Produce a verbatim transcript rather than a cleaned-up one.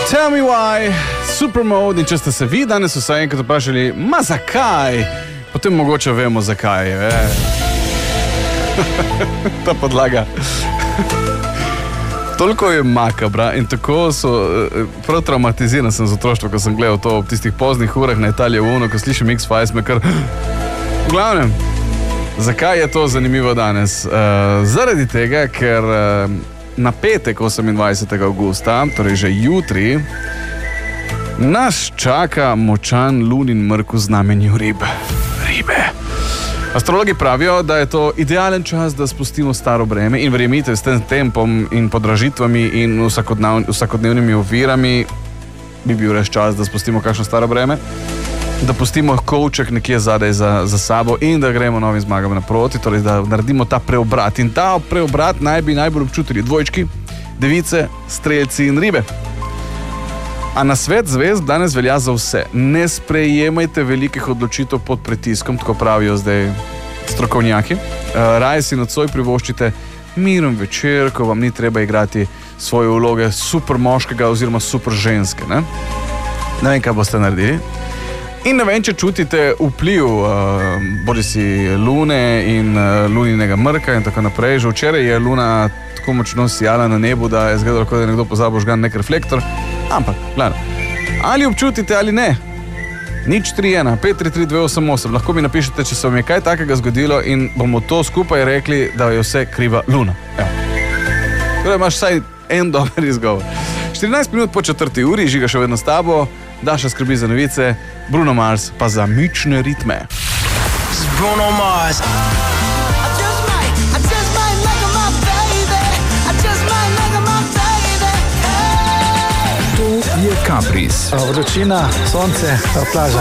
Tell me why, Supermode, in če ste se vi danes vsaj enkrat vprašali, ma zakaj, potem mogoče vemo zakaj. Eh. Ta podlaga. Toliko je makabra in tako so, prav traumatiziran sem z otroštva, ko sem gledal to ob tistih poznih urah na Italije v Uno, ko slišim X-Files, me kar... V glavnem, zakaj je to zanimivo danes? Uh, zaradi tega, ker uh, na petek osemindvajsetega avgusta, torej že jutri, nas čaka močan lunin mrk v znamenju rib. Ribe. Astrologi pravijo, da je to idealen čas, da spustimo staro breme in verjemite, s tem tempom in podražitvami in vsakodnevnimi ovirami bi bil res čas, da spustimo kakšno staro breme, da pustimo kovček nekje zadaj za, za sabo in da gremo novim zmagam naproti, torej da naredimo ta preobrat. In ta preobrat naj bi najbolj občutili dvojčki, device, strelci in ribe. A na svet zvezd danes velja za vse. Ne sprejemajte velikih odločitev pod pritiskom, tako pravijo zdaj strokovnjaki. Raje si nocoj privoščite miren večer, ko vam ni treba igrati svoje vloge super moškega oziroma super ženske. Ne, ne vem, kaj boste naredili. In ne vem, če čutite vpliv uh, bodisi lune in uh, luninega mrka in tako naprej. Že včeraj je luna tako močno sijala na nebu, da je zgledalo, kot da je nekdo pozabil žgan nek reflektor. Ampak, gledano, ali občutite ali ne, nič tri ena pet tri tri dve osem osem, lahko mi napišete, če se vam je kaj takega zgodilo in bomo to skupaj rekli, da je vse kriva luna. Torej imaš vsaj en dober izgovor. štirinajst minut po četrti uri, Žiga še vedno s tabo, Daša skrbi za novice, Bruno Mars pa za mične ritme. Bruno Mars. Je Kapris. Vročina, sonce, plaža.